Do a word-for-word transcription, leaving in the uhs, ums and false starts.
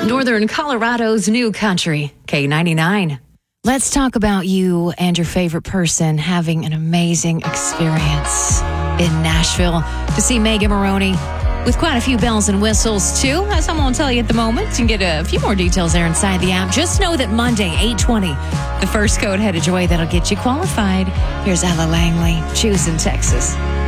Northern Colorado's new country, K ninety-nine. Let's talk about you and your favorite person having an amazing experience in Nashville to see Megan Moroney with quite a few bells and whistles, too, as I'm going to tell you at the moment. You can get a few more details there inside the app. Just know that Monday, eight twenty, the first code headed your way that'll get you qualified. Here's Ella Langley, Choosing Texas.